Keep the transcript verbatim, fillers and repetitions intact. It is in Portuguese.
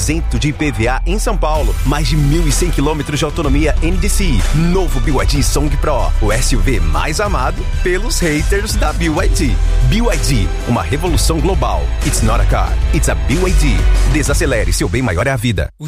isento de I P V A em São Paulo. Mais de mil e cem quilômetros de autonomia N D C I. Novo B Y D Song Pro, o S U V mais amado pelos haters da B Y D. B Y D, uma revolução global. It's not a car, it's a B Y D. Desacelere, seu bem maior é a vida.